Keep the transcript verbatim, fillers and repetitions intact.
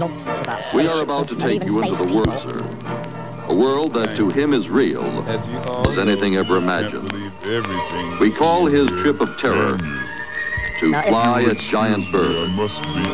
nonsense about We spaceships are about to and take even you into space the world, people. sir. A world that to him is real As you all as anything know, ever you just can't imagined. believe everything you We see call and his hear, trip of terror can you? to Now, if- fly a Excuse giant me, bird. I must be